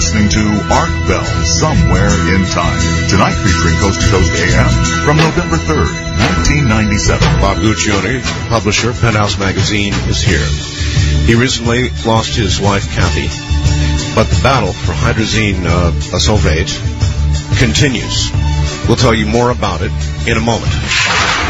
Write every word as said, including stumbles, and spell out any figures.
listening to Art Bell Somewhere in Time. Tonight featuring Coast to Coast A M from November third, nineteen ninety-seven. Bob Guccione, publisher, Penthouse Magazine, is here. He recently lost his wife, Kathy, but the battle for hydrazine uh, sulfate continues. We'll tell you more about it in a moment.